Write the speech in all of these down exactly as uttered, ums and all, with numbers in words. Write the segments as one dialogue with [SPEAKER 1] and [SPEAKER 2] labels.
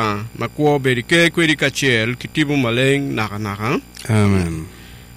[SPEAKER 1] ruba makwo berike kweri kachel kitibu maleng naka naka.
[SPEAKER 2] Amen.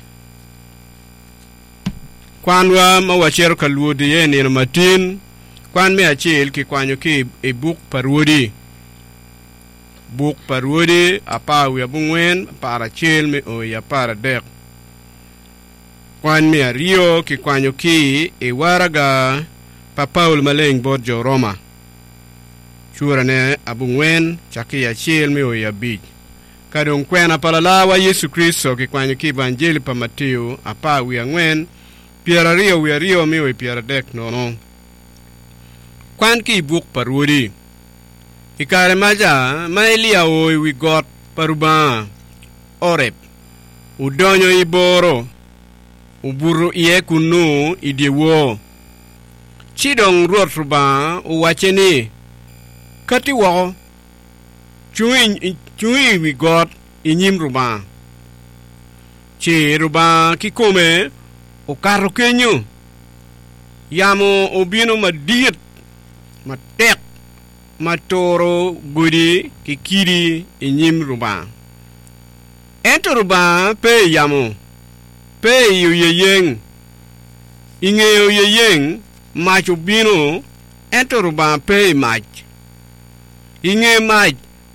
[SPEAKER 1] Kwanwa mawachero kaluodi ye ni matin kwan me achel ki kwanyo ki e buk parwodi buk parwodi apa wi abungwen para chel me o ya para dek kwan me ario ki kwanyo ki e waraga pa Paul maleng bodjo Roma chura ne abungwen chaki ya chel me o ya bij kadong kwena palalawa Yesu Kristo ki kwanyo ki evanjeli pa Mateo apa wi angwen Piara rio wi rio mi wi piara dek nono. Kwan ki buk parwodi. Ikare maja ma Elia oi wi got paruba Oreb. Udonyo iboro. Uburu iye kunu idiewo. Chidong ruot ruba uwacheni. Kati wako. Chui chui wi got inyim ruba. Chi ruba kikome. O karo kenyo yamo obino madiet matek matoro gudi kikiri inyim ruba ento ruba pe yamo pe yu yeyeng ingeyo yeyeng mach obino ento ruba pe mach inge mach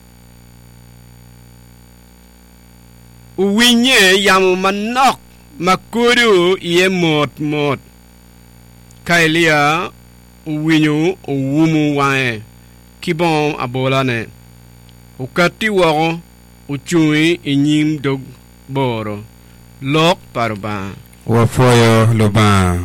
[SPEAKER 1] uwinye yamo manok Makuru iye mot mot Kailia uwinyu uwumu wae Kibon abolane Ukati wako uchui inyim dog boro Lok paruba
[SPEAKER 2] Wafoyo loba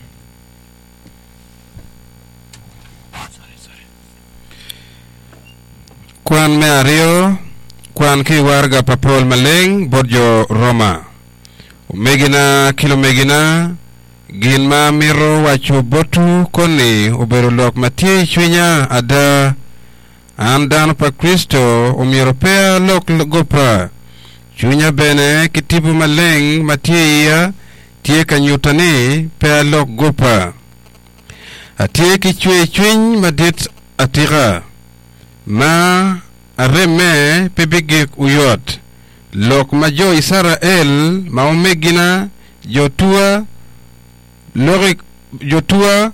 [SPEAKER 2] Kwan me ario Kwan ki warga pa Paul maleng bodjo Roma Megina kilo megina Ginma miro wacho botu koni Ubero lok matie chwinya ada Andan pa Kristo umiropea lok gopra Chwinya bene kitibu maleng matie iya Tie kanyutani pea lok gopa Atie kichwe chwiny madit atira Ma areme pebegek uyot Lok majo Israel maomegina jotua lorik jotua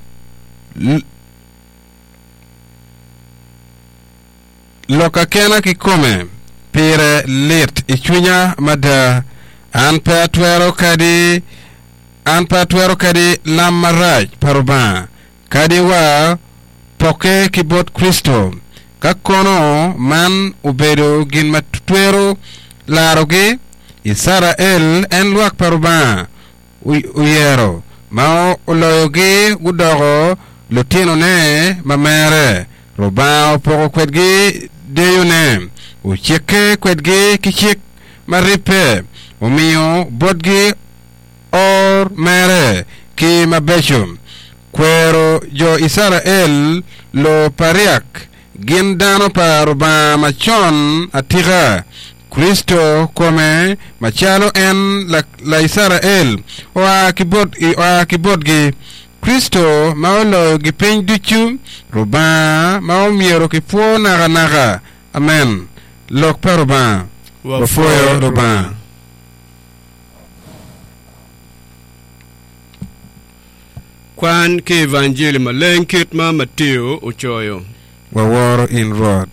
[SPEAKER 2] loka kena kikome pire lit ichunya mada an patwero kadi an patwero kadi lamaraj paruba kadi wa poke kibot Kristo kakono man ubedo gin matwero Laroge Israel en luak paruba uyero mao uloyoge gudogo lutino ne mamere roba opoko kwedge deyune ucheke kwedge kichik maripe umiyo bodge or mere ki mabeshum kwero jo Israel lo pariak gindano paruba machon atira Kristo kome machalo en la, la Israel wa kibod wa kibodgi Kristo maolo gipeny duchu roba maomiero kifuo naga naga amen lok paruba wafoyo roba
[SPEAKER 1] Kwan ke evanjeli malengkit ma Mateo uchoyo
[SPEAKER 2] waworo in road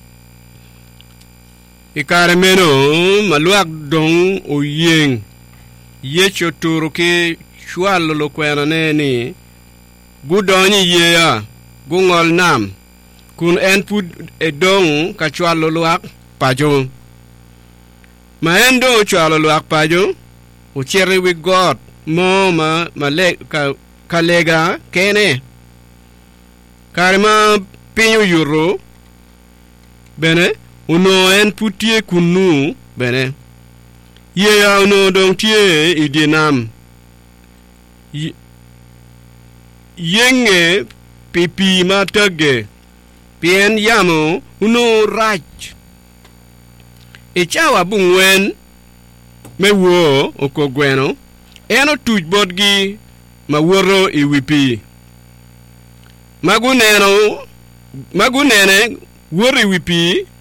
[SPEAKER 1] Ikare meno maluak dong uyeng yecho turu ke chwalo lo kwena neni gudonyi yeya gungol nam kun en pud edong ka chwalo luak pajo ma endo chwalo luak pajo uchere wi God mo ma male ka kalega kene karma pinyo yuro bene uno en putie kunu bene ye ya uno dong tie idinam yenge pipi matage pien yamo uno rach echawa bungwen mewo okogweno eno tuj bodgi maworo iwipi maguneno magunene wori wipi